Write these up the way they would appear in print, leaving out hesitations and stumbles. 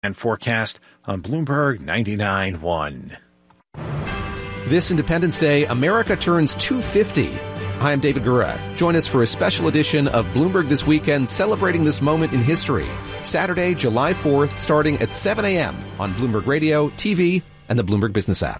and forecast on Bloomberg 99.1. This Independence Day, America turns 250. Hi, I'm David Gura. Join us for a special edition of Bloomberg This Weekend, celebrating this moment in history. Saturday, July 4th, starting at 7 a.m. on Bloomberg Radio, TV, and the Bloomberg Business app.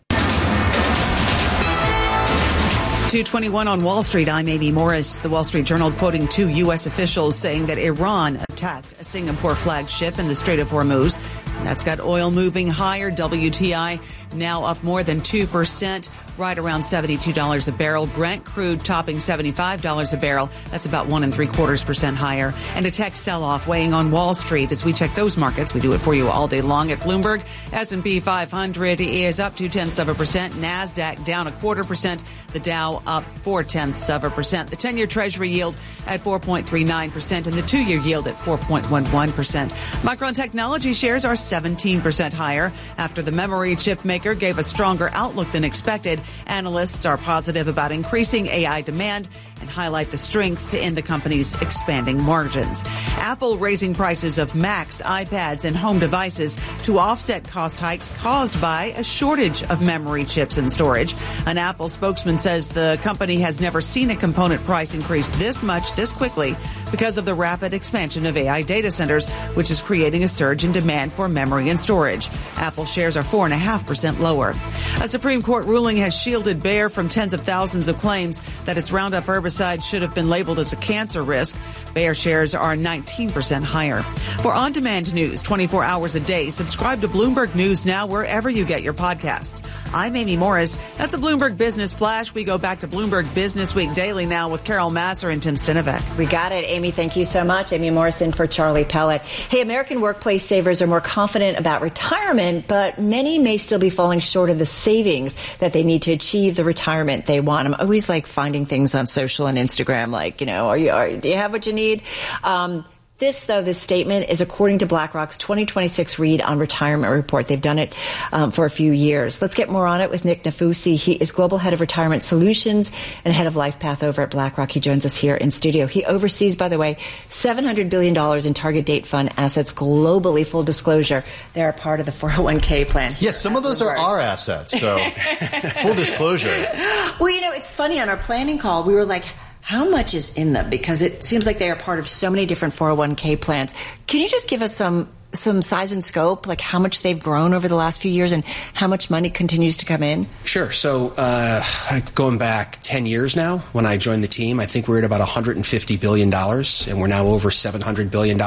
2:21 on Wall Street. I'm Amy Morris. The Wall Street Journal quoting two U.S. officials saying that Iran attacked a Singapore flagged ship in the Strait of Hormuz. That's got oil moving higher. WTI now up more than 2%, right around $72 a barrel. Brent crude topping $75 a barrel. That's about 1.75% higher. And a tech sell-off weighing on Wall Street as we check those markets. We do it for you all day long at Bloomberg. S&P 500 is up 0.2%. NASDAQ down 0.25%. The Dow up 0.4%. The 10-year Treasury yield at 4.39% and the 2-year yield at 4.11%. Micron Technology shares are 17% higher after the memory chip maker gave a stronger outlook than expected. Analysts are positive about increasing AI demand and highlight the strength in the company's expanding margins. Apple raising prices of Macs, iPads, and home devices to offset cost hikes caused by a shortage of memory chips and storage. An Apple spokesman says the company has never seen a component price increase this much this quickly because of the rapid expansion of AI data centers, which is creating a surge in demand for memory and storage. Apple shares are 4.5% lower. A Supreme Court ruling has shielded Bayer from tens of thousands of claims that its Roundup herbicide should have been labeled as a cancer risk. Bayer shares are 19% higher. For on-demand news 24 hours a day, subscribe to Bloomberg News Now wherever you get your podcasts. I'm Amy Morris. That's a Bloomberg Business Flash. We go back to Bloomberg Business Week Daily now with Carol Masser and Tim Stenovec. We got it, Amy. Thank you so much. Amy Morrison for Charlie Pellet. Hey, American workplace savers are more confident about retirement, but many may still be falling short of the savings that they need to achieve the retirement they want. I'm always like finding things on social and Instagram, like, do you have what you need? This statement is according to BlackRock's 2026 read on retirement report. They've done it for a few years. Let's get more on it with Nick Nafusi. He is Global Head of Retirement Solutions and Head of LifePath over at BlackRock. He joins us here in studio. He oversees, by the way, $700 billion in target date fund assets globally. Full disclosure, they're a part of the 401k plan. Yes, some of those are our assets, so full disclosure. Well, it's funny. On our planning call, we were like, how much is in them? Because it seems like they are part of so many different 401k plans. Can you just give us some size and scope, like how much they've grown over the last few years and how much money continues to come in? Sure. So going back 10 years now, when I joined the team, I think we were at about $150 billion, and we're now over $700 billion.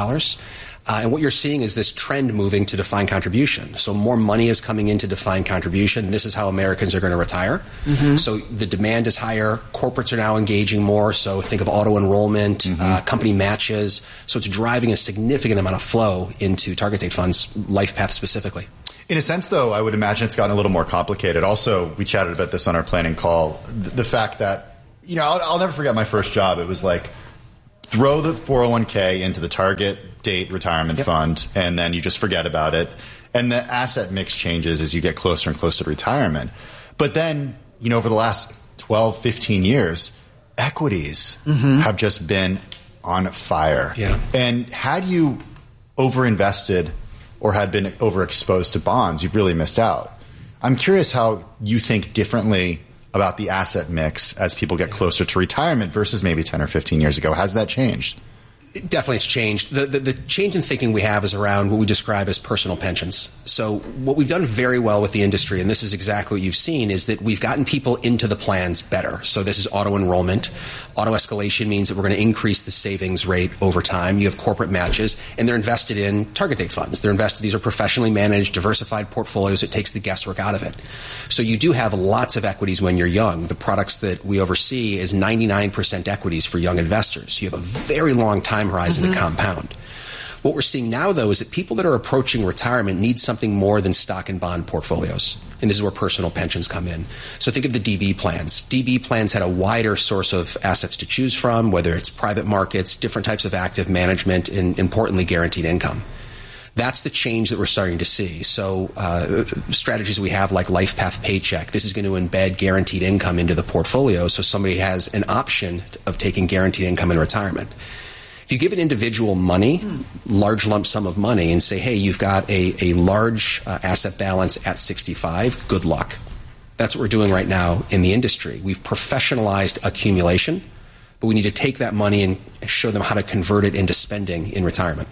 And what you're seeing is this trend moving to defined contribution. So more money is coming into defined contribution. This is how Americans are going to retire. Mm-hmm. So the demand is higher. Corporates are now engaging more. So think of auto enrollment, company matches. So it's driving a significant amount of flow into target date funds, LifePath specifically. In a sense, though, I would imagine it's gotten a little more complicated. Also, we chatted about this on our planning call. The fact that, I'll never forget my first job. It was like, throw the 401k into the target date retirement fund, and then you just forget about it. And the asset mix changes as you get closer and closer to retirement. But then, over the last 12, 15 years, equities have just been on fire. Yeah. And had you overinvested or had been overexposed to bonds, you've really missed out. I'm curious how you think differently about the asset mix as people get closer to retirement versus maybe 10 or 15 years ago. Has that changed? Definitely it's changed. The change in thinking we have is around what we describe as personal pensions. So what we've done very well with the industry, and this is exactly what you've seen, is that we've gotten people into the plans better. So this is auto enrollment. Auto escalation means that we're going to increase the savings rate over time. You have corporate matches, and they're invested in target date funds. These are professionally managed, diversified portfolios. It takes the guesswork out of it. So you do have lots of equities when you're young. The products that we oversee is 99% equities for young investors. You have a very long time horizon to compound. What we're seeing now, though, is that people that are approaching retirement need something more than stock and bond portfolios. And this is where personal pensions come in. So think of the DB plans. DB plans had a wider source of assets to choose from, whether it's private markets, different types of active management, and importantly, guaranteed income. That's the change that we're starting to see. So strategies we have like LifePath Paycheck, this is going to embed guaranteed income into the portfolio so somebody has an option of taking guaranteed income in retirement. If you give an individual money, large lump sum of money, and say, hey, you've got a large asset balance at 65, good luck. That's what we're doing right now in the industry. We've professionalized accumulation, but we need to take that money and show them how to convert it into spending in retirement.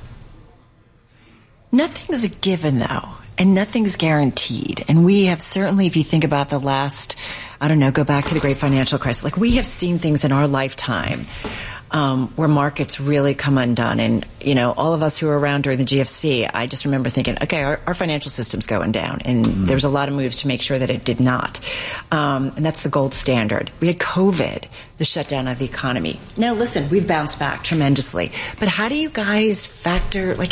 Nothing's a given, though, and nothing's guaranteed. And we have certainly, if you think about the last, go back to the great financial crisis, like we have seen things in our lifetime where markets really come undone. And, all of us who were around during the GFC, I just remember thinking, okay, our financial system's going down. And there's a lot of moves to make sure that it did not. And that's the gold standard. We had COVID, the shutdown of the economy. Now, listen, we've bounced back tremendously. But how do you guys factor, like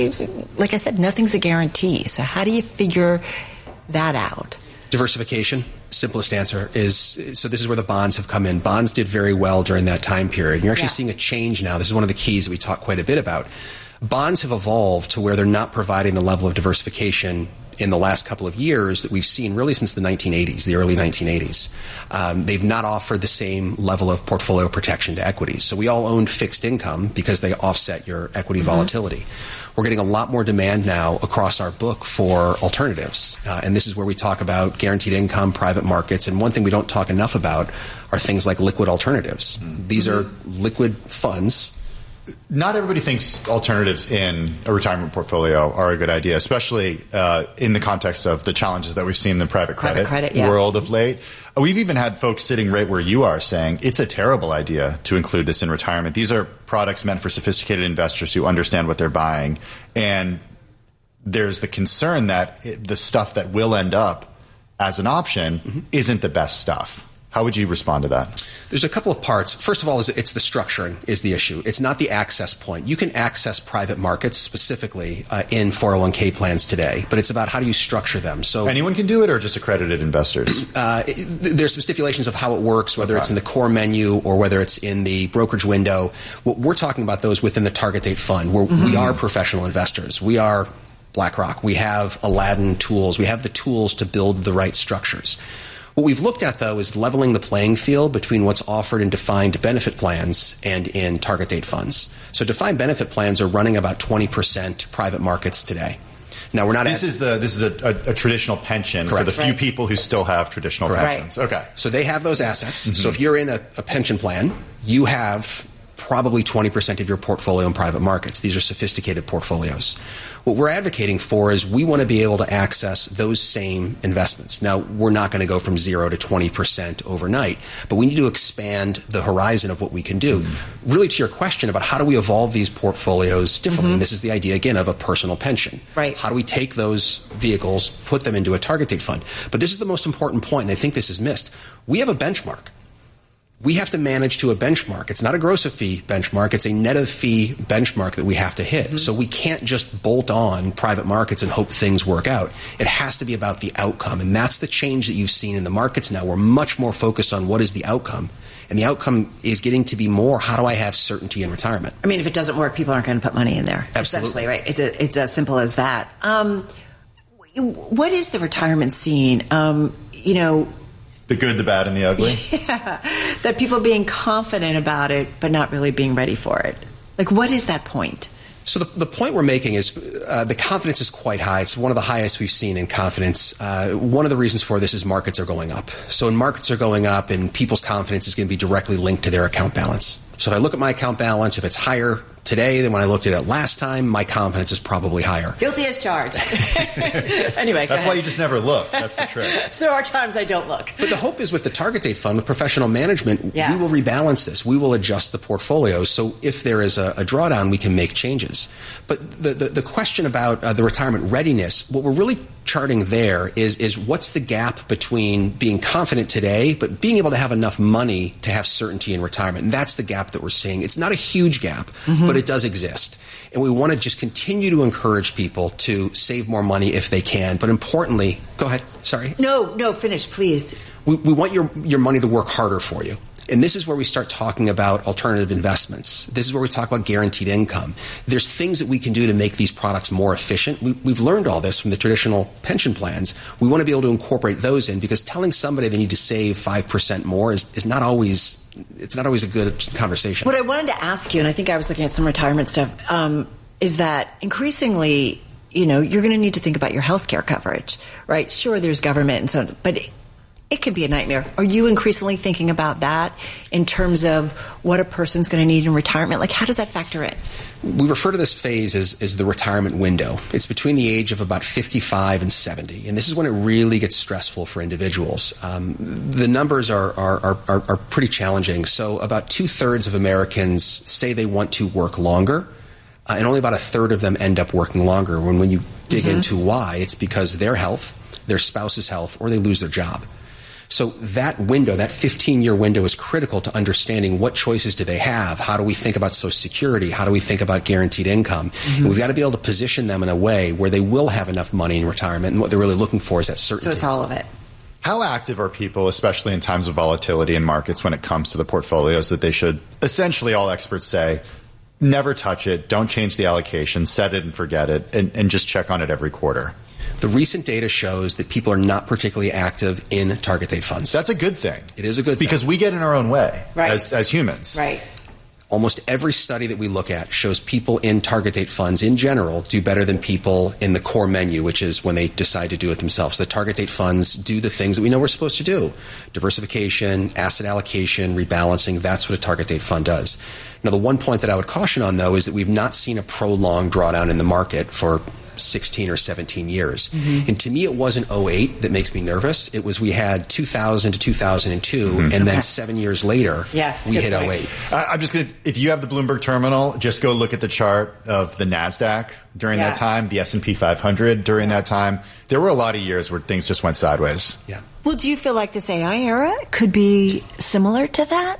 I said, nothing's a guarantee. So how do you figure that out? Diversification. Simplest answer is, so this is where the bonds have come in. Bonds did very well during that time period. You're actually seeing a change now. This is one of the keys that we talk quite a bit about. Bonds have evolved to where they're not providing the level of diversification in the last couple of years that we've seen really since the 1980s, the early 1980s. They've not offered the same level of portfolio protection to equities. So we all owned fixed income because they offset your equity volatility. We're getting a lot more demand now across our book for alternatives. And this is where we talk about guaranteed income, private markets. And one thing we don't talk enough about are things like liquid alternatives. These are liquid funds. Not everybody thinks alternatives in a retirement portfolio are a good idea, especially in the context of the challenges that we've seen in the private credit world of late. We've even had folks sitting right where you are saying it's a terrible idea to include this in retirement. These are products meant for sophisticated investors who understand what they're buying. And there's the concern that the stuff that will end up as an option isn't the best stuff. How would you respond to that? There's a couple of parts. First of all, it's the structuring is the issue. It's not the access point. You can access private markets specifically in 401k plans today, but it's about how do you structure them. So anyone can do it, or just accredited investors? There's some stipulations of how it works, whether it's in the core menu or whether it's in the brokerage window. What we're talking about those within the target date fund, where we are professional investors. We are BlackRock. We have Aladdin tools. We have the tools to build the right structures. What we've looked at, though, is leveling the playing field between what's offered in defined benefit plans and in target date funds. So defined benefit plans are running about 20% private markets today. Now, we're not. This is a traditional pension for the few people who still have traditional pensions. Right. Okay. So they have those assets. So if you're in a pension plan, you have probably 20% of your portfolio in private markets. These are sophisticated portfolios. What we're advocating for is we want to be able to access those same investments. Now, we're not going to go from 0 to 20% overnight, but we need to expand the horizon of what we can do. Really, to your question about how do we evolve these portfolios differently, and this is the idea, again, of a personal pension. Right. How do we take those vehicles, put them into a target date fund? But this is the most important point, and I think this is missed. We have a benchmark. We have to manage to a benchmark. It's not a gross of fee benchmark. It's a net of fee benchmark that we have to hit. So we can't just bolt on private markets and hope things work out. It has to be about the outcome. And that's the change that you've seen in the markets now. We're much more focused on what is the outcome. And the outcome is getting to be more, how do I have certainty in retirement? I mean, if it doesn't work, people aren't going to put money in there. Absolutely. Essentially, right? It's as simple as that. What is the retirement scene? The good, the bad, and the ugly? Yeah, that people being confident about it, but not really being ready for it. Like, what is that point? So the point we're making is the confidence is quite high. It's one of the highest we've seen in confidence. One of the reasons for this is markets are going up. So when markets are going up, and people's confidence is going to be directly linked to their account balance. So if I look at my account balance, if it's higher today than when I looked at it last time, my confidence is probably higher. Guilty as charged. Anyway, that's why you just never look. That's the trick. There are times I don't look. But the hope is with the target date fund, with professional management, we will rebalance this. We will adjust the portfolio. So if there is a drawdown, we can make changes. But the question about the retirement readiness, what we're really charting there is what's the gap between being confident today, but being able to have enough money to have certainty in retirement. And that's the gap that we're seeing. It's not a huge gap, but it does exist. And we want to just continue to encourage people to save more money if they can. But importantly, go ahead. Sorry. No, finish, please. We want your money to work harder for you. And this is where we start talking about alternative investments. This is where we talk about guaranteed income. There's things that we can do to make these products more efficient. We've learned all this from the traditional pension plans. We want to be able to incorporate those in, because telling somebody they need to save 5% more is not always it's not always a good conversation. What I wanted to ask you, and I think I was looking at some retirement stuff, is that increasingly, you're going to need to think about your health care coverage, right? Sure, there's government and so on, but it could be a nightmare. Are you increasingly thinking about that in terms of what a person's going to need in retirement? Like, how does that factor in? We refer to this phase as the retirement window. It's between the age of about 55 and 70, and this is when it really gets stressful for individuals. The numbers are pretty challenging. So about 2/3 of Americans say they want to work longer, and only about 1/3 of them end up working longer. When you dig into why, it's because their health, their spouse's health, or they lose their job. So that window, that 15-year window, is critical to understanding what choices do they have. How do we think about Social Security? How do we think about guaranteed income? And we've got to be able to position them in a way where they will have enough money in retirement, and what they're really looking for is that certainty. So it's all of it. How active are people, especially in times of volatility in markets, when it comes to the portfolios that they should, essentially all experts say, never touch it, don't change the allocation, set it and forget it, and just check on it every quarter? The recent data shows that people are not particularly active in target date funds. That's a good thing. It is a good thing. Because we get in our own way right. as humans. Right. Almost every study that we look at shows people in target date funds in general do better than people in the core menu, which is when they decide to do it themselves. The target date funds do the things that we know we're supposed to do. Diversification, asset allocation, rebalancing, that's what a target date fund does. Now, the one point that I would caution on, though, is that we've not seen a prolonged drawdown in the market for 16 or 17 years. And to me, it wasn't 2008 that makes me nervous. It was we had 2000 to 2002, and then 7 years later, we hit 2008. I'm just going to, if you have the Bloomberg terminal, just go look at the chart of the NASDAQ during that time, the S&P 500 during that time. There were a lot of years where things just went sideways. Yeah. Well, do you feel like this AI era could be similar to that?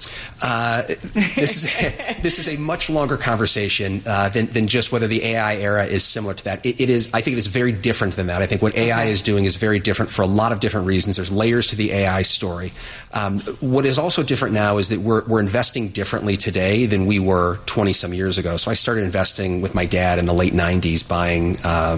This is a much longer conversation than just whether the AI era is similar to that. It is. I think it is very different than that. I think what AI is doing is very different for a lot of different reasons. There's layers to the AI story. What is also different now is that we're investing differently today than we were 20 some years ago. So I started investing with my dad in the late 90s, buying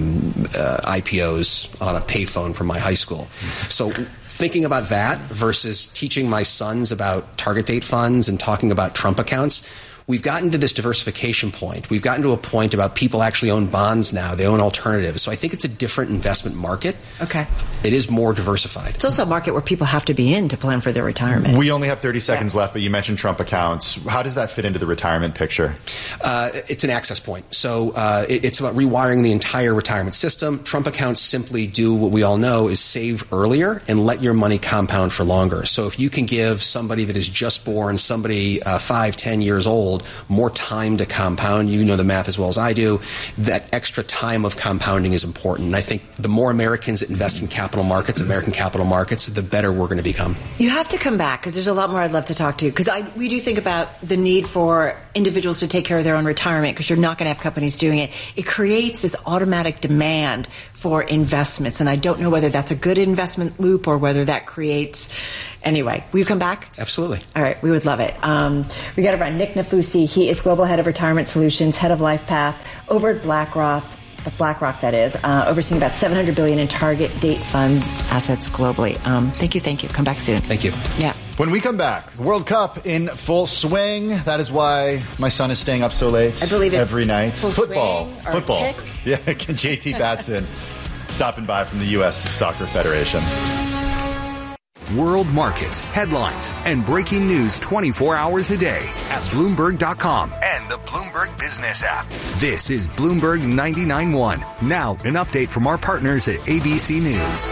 IPOs on a payphone from my high school. So thinking about that versus teaching my sons about target date funds and talking about Trump accounts, we've gotten to this diversification point. We've gotten to a point about people actually own bonds now. They own alternatives. So I think it's a different investment market. Okay. It is more diversified. It's also a market where people have to be in to plan for their retirement. We only have 30 seconds left, but you mentioned Trump accounts. How does that fit into the retirement picture? It's an access point. So it's about rewiring the entire retirement system. Trump accounts simply do what we all know is save earlier and let your money compound for longer. So if you can give somebody that is just born, somebody 5-10 years old, more time to compound, you know the math as well as I do, that extra time of compounding is important. And I think the more Americans that invest in capital markets, American capital markets, the better we're going to become. You have to come back because there's a lot more I'd love to talk to you, because we do think about the need for individuals to take care of their own retirement, because you're not going to have companies doing it. It creates this automatic demand for investments, and I don't know whether that's a good investment loop or whether that creates... Anyway, will you come back? Absolutely. All right, we would love it. We got to run. Nick Nafusi, he is Global Head of Retirement Solutions, Head of LifePath, over at BlackRock, that is, overseeing about $700 billion in target date funds assets globally. Thank you. Come back soon. Thank you. Yeah. When we come back, the World Cup in full swing. That is why my son is staying up so late. I believe it's every night. Football. Yeah, JT Batson stopping by from the U.S. Soccer Federation. World markets, headlines, and breaking news 24 hours a day at Bloomberg.com and the Bloomberg Business app. This is Bloomberg 99.1. Now, an update from our partners at ABC News.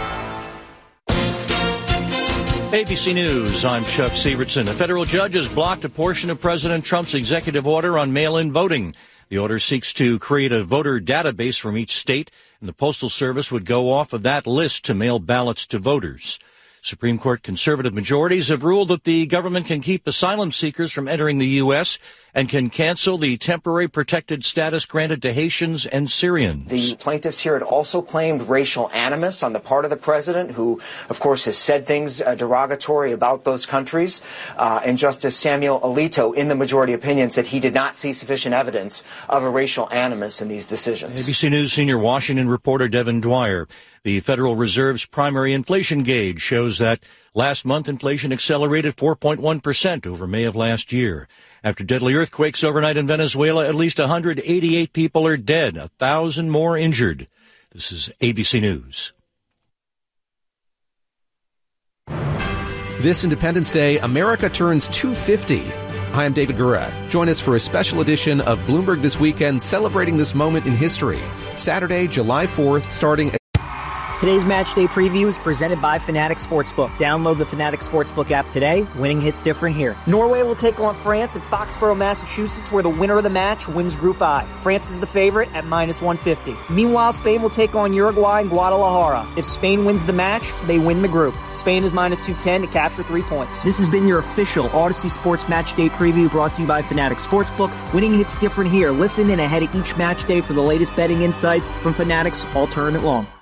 ABC News, I'm Chuck Sievertson. A federal judge has blocked a portion of President Trump's executive order on mail-in voting. The order seeks to create a voter database from each state, and the Postal Service would go off of that list to mail ballots to voters. Supreme Court conservative majorities have ruled that the government can keep asylum seekers from entering the U.S. and can cancel the temporary protected status granted to Haitians and Syrians. The plaintiffs here had also claimed racial animus on the part of the president, who, of course, has said things derogatory about those countries. And Justice Samuel Alito, in the majority opinion, said he did not see sufficient evidence of a racial animus in these decisions. ABC News senior Washington reporter Devin Dwyer. The Federal Reserve's primary inflation gauge shows that last month inflation accelerated 4.1% over May of last year. After deadly earthquakes overnight in Venezuela, at least 188 people are dead, 1,000 more injured. This is ABC News. This Independence Day, America turns 250. Hi, I'm David Gura. Join us for a special edition of Bloomberg This Weekend, celebrating this moment in history. Saturday, July 4th, starting at... Today's match day preview is presented by Fanatics Sportsbook. Download the Fanatics Sportsbook app today. Winning hits different here. Norway will take on France at Foxborough, Massachusetts, where the winner of the match wins Group I. France is the favorite at -150. Meanwhile, Spain will take on Uruguay in Guadalajara. If Spain wins the match, they win the group. Spain is -210 to capture 3 points. This has been your official Odyssey Sports Match Day preview brought to you by Fanatics Sportsbook. Winning hits different here. Listen in ahead of each match day for the latest betting insights from Fanatics all tournament long.